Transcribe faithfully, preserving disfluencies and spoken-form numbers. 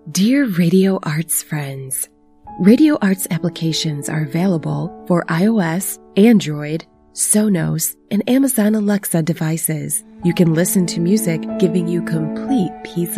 Dear Radio Arts friends, Radio Arts applications are available for iOS, Android, Sonos, and Amazon Alexa devices. You can listen to music, giving you complete peace of